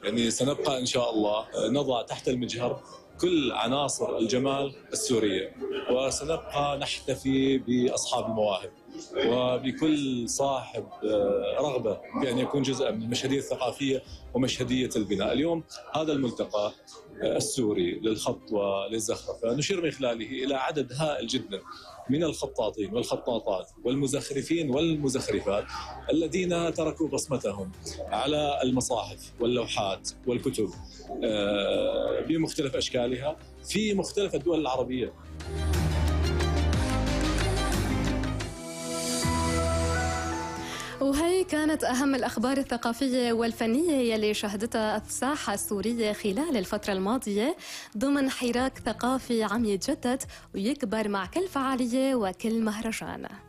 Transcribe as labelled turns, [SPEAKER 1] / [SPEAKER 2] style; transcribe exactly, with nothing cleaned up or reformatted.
[SPEAKER 1] يعني سنبقى إن شاء الله نضع تحت المجهر كل عناصر الجمال السورية، وسنبقى نحتفي بأصحاب المواهب وبكل صاحب رغبة بأن يكون جزءا من المشهدية الثقافية ومشهدية البناء. اليوم هذا الملتقى السوري للخط وللزخرفة نشير من خلاله إلى عدد هائل جدا من الخطاطين والخطاطات والمزخرفين والمزخرفات الذين تركوا بصمتهم على المصاحف واللوحات والكتب بمختلف أشكالها في مختلف الدول العربية.
[SPEAKER 2] وهي كانت أهم الأخبار الثقافية والفنية يلي شهدتها الساحة السورية خلال الفترة الماضية ضمن حراك ثقافي عم يتجدد ويكبر مع كل فعالية وكل مهرجان.